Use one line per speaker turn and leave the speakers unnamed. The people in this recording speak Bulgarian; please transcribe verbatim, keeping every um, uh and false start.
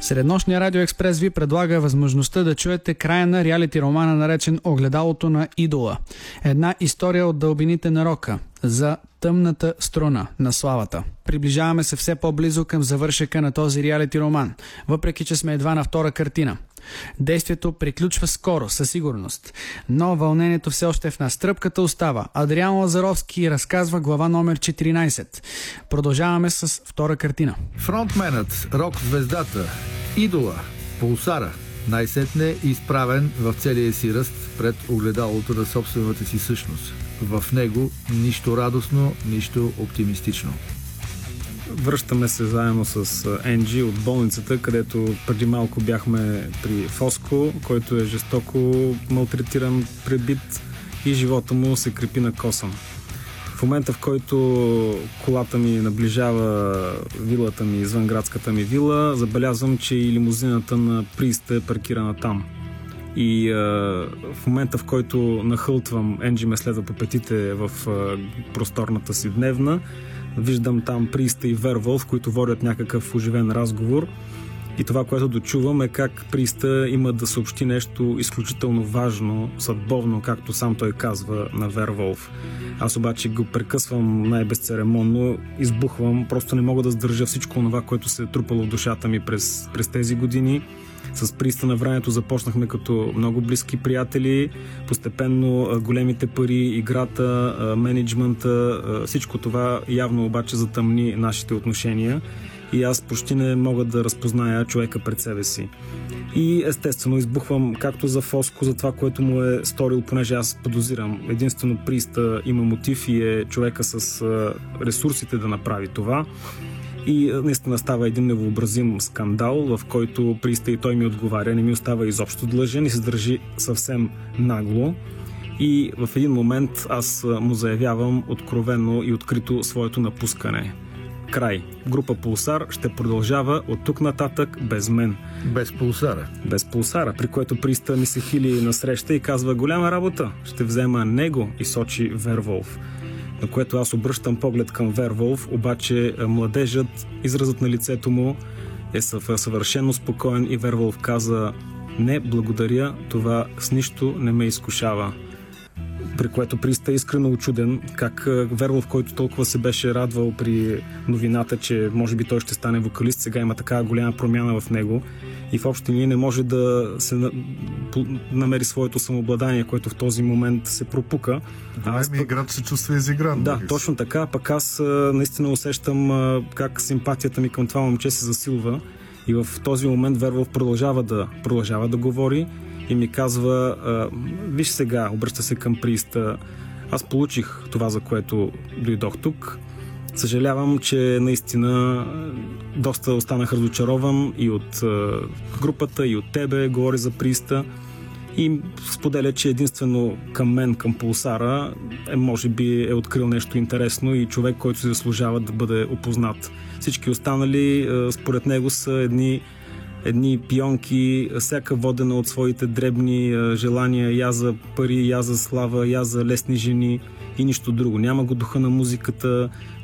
Среднощния Радио Експрес ви предлага възможността да чуете края на реалити романа, наречен "Огледалото на идола". Една история от дълбините на рока за тъмната струна на славата. Приближаваме се все по-близо към завършека на този реалити роман, въпреки че сме едва на втора картина. Действието приключва скоро, със сигурност, но вълнението все още е в нас. Тръпката остава. Адриан Лазаровски разказва глава номер четиринайсет. Продължаваме с втора картина.
Фронтменът, рок-звездата, идола, пулсара, най-сетне изправен в целия си ръст пред огледалото на собствената си същност. В него нищо радостно, нищо оптимистично.
Връщаме се заедно с Енджи от болницата, където преди малко бяхме при Фоско, който е жестоко малтретиран, пребит и живота му се крепи на косъм. В момента, в който колата ми наближава вилата ми, извън градската ми вила, забелязвам, че и лимузината на Прист е паркирана там. И а, в момента, в който нахълтвам, Енджи ме следва по петите в а, просторната си дневна. Виждам там Приста и Верволф, които водят някакъв оживен разговор. И това, което дочувам, е как Приста има да съобщи нещо изключително важно, съдбовно, както сам той казва на Верволф. Аз обаче го прекъсвам най-безцеремонно, избухвам, просто не мога да сдържа всичко това, което се е трупало в душата ми през, през тези години. С Приста на времето започнахме като много близки приятели. Постепенно големите пари, играта, менеджмента, всичко това явно обаче затъмни нашите отношения и аз почти не мога да разпозная човека пред себе си. И естествено избухвам както за Фоско, за това, което му е сторил, понеже аз подозирам. Единствено Приста има мотив и е човека с ресурсите да направи това. И наистина става един невообразим скандал, в който Приста и той ми отговаря, не ми остава изобщо длъжен и се държи съвсем нагло. И в един момент аз му заявявам откровено и открито своето напускане. Край. Група Пулсар ще продължава от тук нататък без мен.
Без Пулсара.
Без Пулсара, при което Приста ми се хили насреща и казва: голяма работа, ще взема него, и сочи Верволф. На което аз обръщам поглед към Верволф, обаче младежът, изразът на лицето му е съвършено спокоен и Верволф каза: не, благодаря, това с нищо не ме изкушава. При което Приста е искрено учуден как Верволф, който толкова се беше радвал при новината, че може би той ще стане вокалист, сега има такава голяма промяна в него и в общи линии не може да се намери своето самообладание, което в този момент се пропука.
Да, ми играта се чувства изигран.
Да, точно така. Пък аз наистина усещам как симпатията ми към това момче се засилва и в този момент Верволф продължава да, продължава да говори и ми казва: виж сега, обръща се към Приста, аз получих това, за което дойдох тук. Съжалявам, че наистина доста останах разочарован и от групата, и от тебе, говори за Приста. И споделя, че единствено към мен, към Пулсара, е, може би е открил нещо интересно и човек, който се заслужава да бъде опознат. Всички останали, според него, са едни едни пионки, всяка водена от своите дребни желания, я за пари, я за слава, я за лесни жени и нищо друго. Няма го духа на музиката,